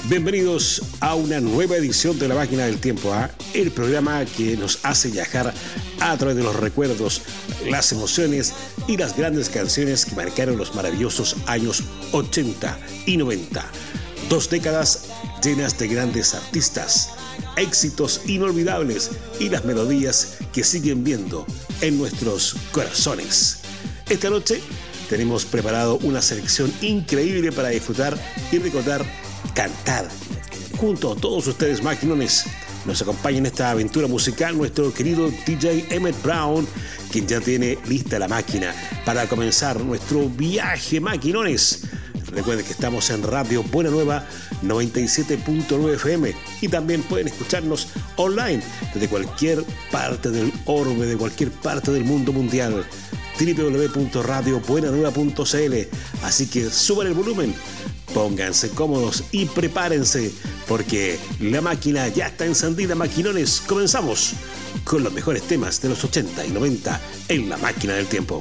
Bienvenidos a una nueva edición de La Máquina del Tiempo, el programa que nos hace viajar a través de los recuerdos, las emociones y las grandes canciones que marcaron los maravillosos años 80 y 90. 2 décadas llenas de grandes artistas, éxitos inolvidables y las melodías que siguen viendo en nuestros corazones. Esta noche tenemos preparado una selección increíble para disfrutar y recordar, cantar junto a todos ustedes, maquinones. Nos acompaña en esta aventura musical nuestro querido DJ Emmett Brown, quien ya tiene lista la máquina para comenzar nuestro viaje, maquinones. Recuerden que estamos en Radio Buena Nueva 97.9 FM y también pueden escucharnos online desde cualquier parte del orbe, de cualquier parte del mundo mundial. www.radiobuenanueva.cl. Así que suban el volumen, pónganse cómodos y prepárense, porque la máquina ya está encendida, maquinones. Comenzamos con los mejores temas de los 80 y 90 en La Máquina del Tiempo.